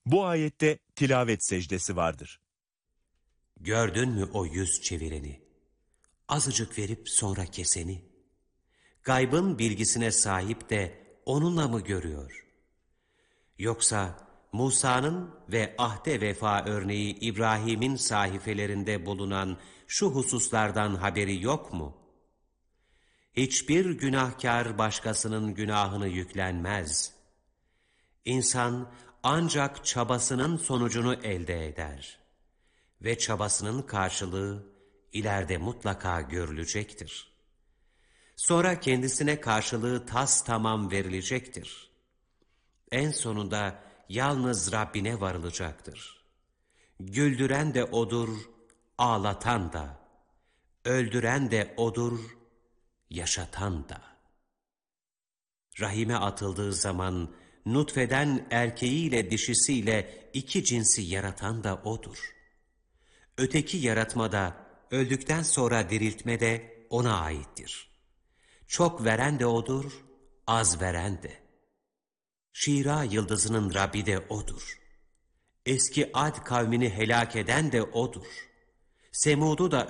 Bu ayette tilavet secdesi vardır. Gördün mü o yüz çevireni? Azıcık verip sonra keseni? Gaybın bilgisine sahip de onunla mı görüyor? Yoksa Musa'nın ve ahde vefa örneği İbrahim'in sahifelerinde bulunan şu hususlardan haberi yok mu? Hiçbir günahkar başkasının günahını yüklenmez. İnsan ancak çabasının sonucunu elde eder. Ve çabasının karşılığı ileride mutlaka görülecektir. Sonra kendisine karşılığı tamam verilecektir. En sonunda yalnız Rabbine varılacaktır. Güldüren de O'dur, ağlatan da, öldüren de O'dur, yaşatan da. Rahime atıldığı zaman nutfeden erkeğiyle dişisiyle iki cinsi yaratan da O'dur. Öteki yaratma da, öldükten sonra diriltme de O'na aittir. Çok veren de O'dur, az veren de. Şira yıldızının Rabbi de O'dur. Eski Ad kavmini helak eden de O'dur. Semud'u da